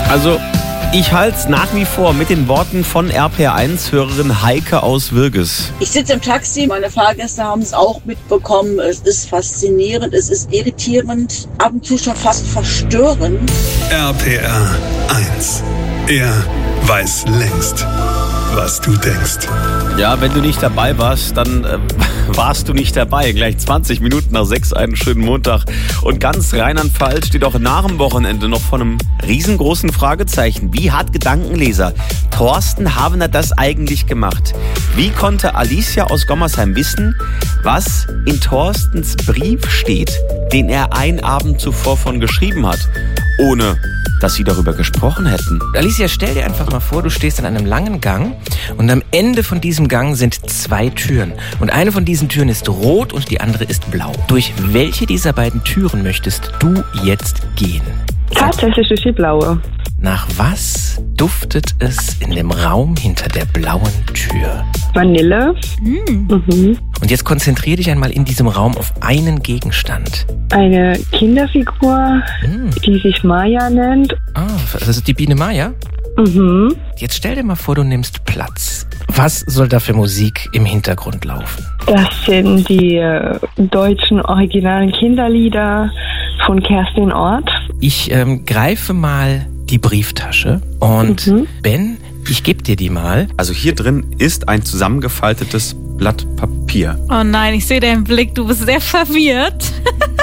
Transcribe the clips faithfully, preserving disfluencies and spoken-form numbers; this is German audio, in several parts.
Also, ich halte es nach wie vor mit den Worten von R P R eins-Hörerin Heike aus Würges. Ich sitze im Taxi, meine Fahrgäste haben es auch mitbekommen. Es ist faszinierend, es ist irritierend, ab und zu schon fast verstörend. R P R eins. Er weiß längst, was du denkst. Ja, wenn du nicht dabei warst, dann äh, warst du nicht dabei. Gleich zwanzig Minuten nach sechs, einen schönen Montag. Und ganz Rheinland-Pfalz steht auch nach dem Wochenende noch vor einem riesengroßen Fragezeichen. Wie hat Gedankenleser Thorsten Havener das eigentlich gemacht? Wie konnte Alicia aus Gommersheim wissen, was in Thorstens Brief steht, den er einen Abend zuvor von geschrieben hat, ohne dass sie darüber gesprochen hätten? Alicia, stell dir einfach mal vor, du stehst in einem langen Gang und am Ende von diesem Gang sind zwei Türen. Und eine von diesen Türen ist rot und die andere ist blau. Durch welche dieser beiden Türen möchtest du jetzt gehen? Tatsächlich durch die blaue. Nach was duftet es in dem Raum hinter der blauen Tür? Vanille. Mm. Mhm. Und jetzt konzentrier dich einmal in diesem Raum auf einen Gegenstand. Eine Kinderfigur, Hm. die sich Maya nennt. Ah, das ist die Biene Maya? Mhm. Jetzt stell dir mal vor, du nimmst Platz. Was soll da für Musik im Hintergrund laufen? Das sind die äh, deutschen originalen Kinderlieder von Kerstin Ort. Ich ähm, greife mal die Brieftasche und Mhm. Ben, ich gebe dir die mal. Also hier drin ist ein zusammengefaltetes Blatt Papier. Oh nein, ich sehe deinen Blick, du bist sehr verwirrt.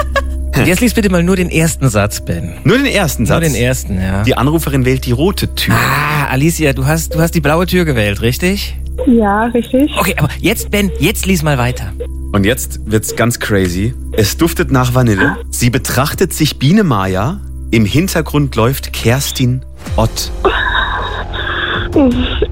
Und jetzt lies bitte mal nur den ersten Satz, Ben. Nur den ersten Nur Satz. den ersten, ja. Die Anruferin wählt die rote Tür. Ah, Alicia, du hast, du hast die blaue Tür gewählt, richtig? Ja, richtig. Okay, aber jetzt, Ben, jetzt lies mal weiter. Und jetzt wird's ganz crazy. Es duftet nach Vanille. Sie betrachtet sich Biene Maya. Im Hintergrund läuft Kerstin Ott. Was?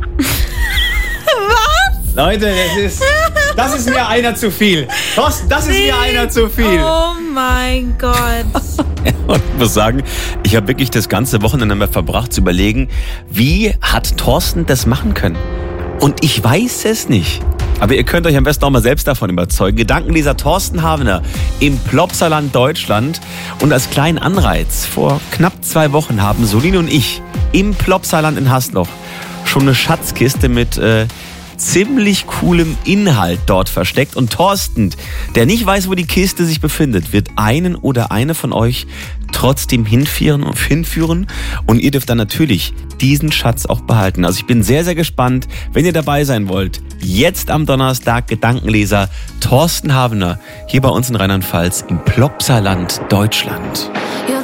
Leute, das ist, das ist mir einer zu viel. Thorsten, das ist mir einer zu viel. Oh mein Gott. Und ich muss sagen, ich habe wirklich das ganze Wochenende damit verbracht zu überlegen, wie hat Thorsten das machen können? Und ich weiß es nicht. Aber ihr könnt euch am besten auch mal selbst davon überzeugen. Gedankenleser Thorsten Havener im Plopsaland Deutschland. Und als kleinen Anreiz, vor knapp zwei Wochen haben Solin und ich im Plopsaland in Hasloch schon eine Schatzkiste mit äh, ziemlich coolem Inhalt dort versteckt. Und Thorsten, der nicht weiß, wo die Kiste sich befindet, wird einen oder eine von euch trotzdem hinführen und hinführen. Und ihr dürft dann natürlich diesen Schatz auch behalten. Also ich bin sehr, sehr gespannt, wenn ihr dabei sein wollt. Jetzt am Donnerstag Gedankenleser Thorsten Havener hier bei uns in Rheinland-Pfalz im Plopsaland Deutschland.